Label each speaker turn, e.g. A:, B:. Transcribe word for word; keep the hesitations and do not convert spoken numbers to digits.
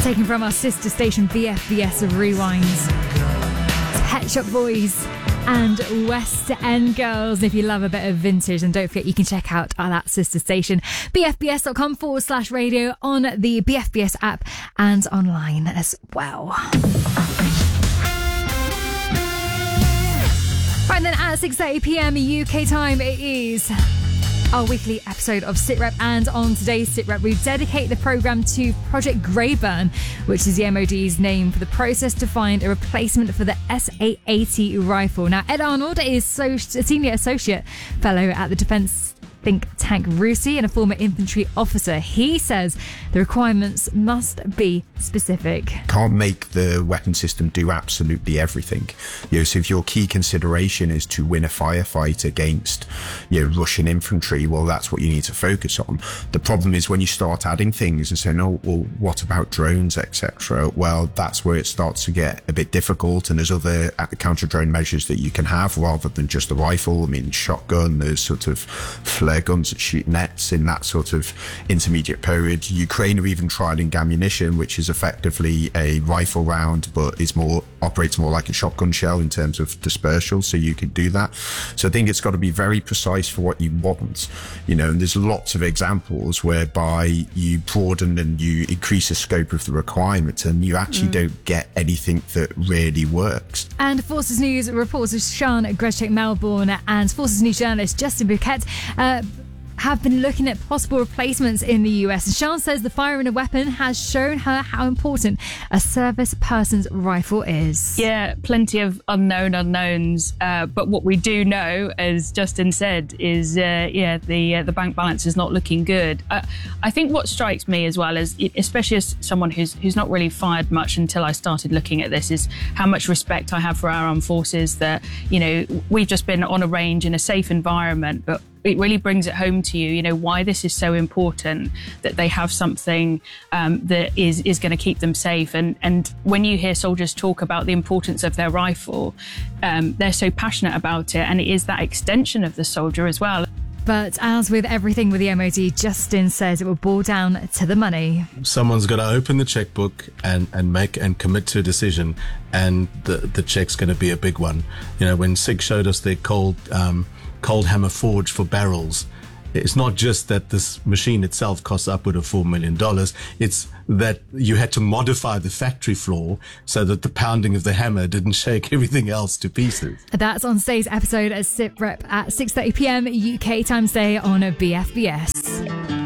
A: taken from our sister station B F B S Rewinds. Pet Shop Boys and West End Girls. If you love a bit of vintage, and don't forget you can check out that sister station bfbs.com forward slash radio on the B F B S app and online as well. Right then, at six thirty p.m. U K time, it is our weekly episode of SitRep, and on today's SitRep we dedicate the programme to Project Greyburn, which is the M O D's name for the process to find a replacement for the S A eighty rifle. Now, Ed Arnold is so, a Senior Associate Fellow at the Defence think tank RUSI and a former infantry officer. He says the requirements must be specific.
B: Can't make the weapon system do absolutely everything. You know, so if your key consideration is to win a firefight against, you know, Russian infantry, well, that's what you need to focus on. The problem is when you start adding things and saying, oh, well, what about drones, et cetera? Well, that's where it starts to get a bit difficult, and there's other counter-drone measures that you can have rather than just the rifle. I mean, shotgun, there's sort of flare guns that shoot nets in that sort of intermediate period. Ukraine are even trialing ammunition, which is effectively a rifle round, but is more operates more like a shotgun shell in terms of dispersal, so you can do that. So I think it's got to be very precise for what you want, you know, and there's lots of examples whereby you broaden and you increase the scope of the requirement and you actually mm. don't get anything that really works.
A: And Forces News reporter Sean Greshek Melbourne and Forces News journalist Justin Bouquet uh, have been looking at possible replacements in the U S. And Sean says the firing a weapon has shown her how important a service person's rifle is.
C: Yeah, plenty of unknown unknowns. Uh, but what we do know, as Justin said, is uh, yeah, the uh, the bank balance is not looking good. Uh, I think what strikes me as well is, especially as someone who's who's not really fired much until I started looking at this, is how much respect I have for our armed forces. That, you know, we've just been on a range in a safe environment, but it really brings it home to you, you know, why this is so important, that they have something um, that is, is going to keep them safe. And, and when you hear soldiers talk about the importance of their rifle, um, they're so passionate about it. And it is that extension of the soldier as well.
A: But as with everything with the M O D, Justin says it will boil down to the money.
D: Someone's got to open the checkbook and, and make and commit to a decision, and the, the check's going to be a big one. You know, when SIG showed us their cold... Um, Cold Hammer Forge for barrels, it's not just that this machine itself costs upward of four million dollars. It's that you had to modify the factory floor so that the pounding of the hammer didn't shake everything else to pieces.
A: That's on today's episode of SitRep at six thirty p.m. U K time today on B F B S.